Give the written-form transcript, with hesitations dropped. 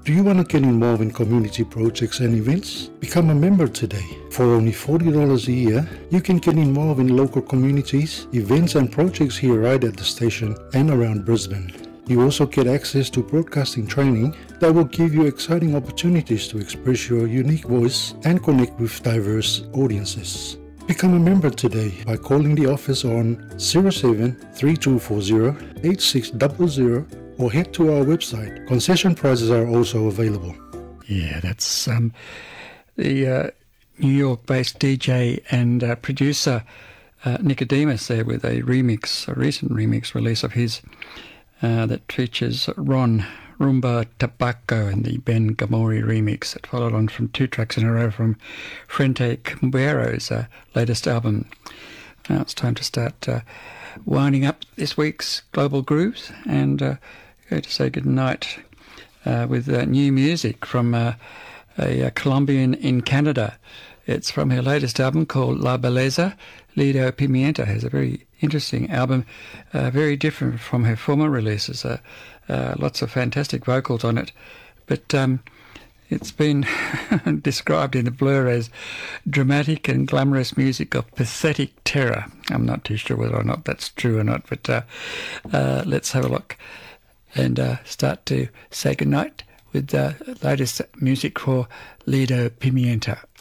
Do you want to get involved in community projects and events? Become a member today. For only $40 a year, you can get involved in local communities, events and projects here right at the station and around Brisbane. You also get access to broadcasting training that will give you exciting opportunities to express your unique voice and connect with diverse audiences. Become a member today by calling the office on 07 3240 8600 or head to our website. Concession prices are also available. Yeah, that's the New York-based DJ and producer Nicodemus there with a recent remix release of his that features Ron Rumba Tobacco and the Ben Gamori remix that followed on from 2 tracks in a row from Frente Cumbero's latest album. Now it's time to start winding up this week's Global Grooves and go to say goodnight with new music from a Colombian in Canada. It's from her latest album called La Belleza. Lido Pimienta has a very interesting album, very different from her former releases. Lots of fantastic vocals on it, but it's been described in the Blur as dramatic and glamorous music of pathetic terror. I'm not too sure whether or not that's true or not, but let's have a look and start to say goodnight with the latest music for Lido Pimienta.